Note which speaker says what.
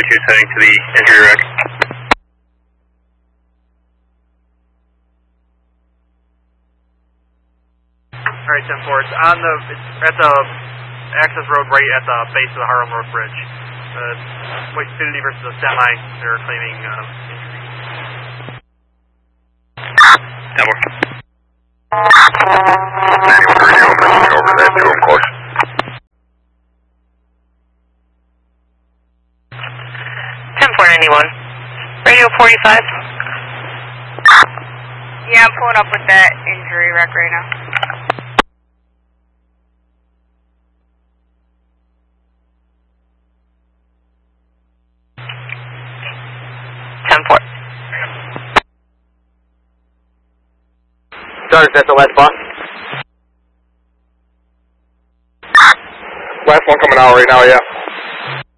Speaker 1: 42 heading to the injury wreck.
Speaker 2: Alright, 10-4, it's at the access road right at the base of the Harlem Road Bridge. White Infinity versus a semi, they're claiming injury.
Speaker 1: 10-4.
Speaker 3: Radio, message over that to him, course.
Speaker 4: 10-491. Radio 45.
Speaker 5: Yeah, I'm pulling up with that injury wreck right now.
Speaker 6: Sorry, that's the last bus.
Speaker 3: Last one coming out right now, yeah.